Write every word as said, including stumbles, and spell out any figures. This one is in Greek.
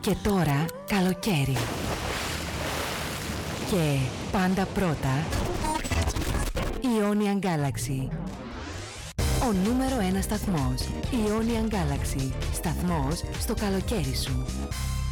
Και τώρα καλοκαίρι. Και πάντα πρώτα Ionian Galaxy. Ο νούμερο ένα σταθμός. Ionian Galaxy. Σταθμός στο καλοκαίρι σου.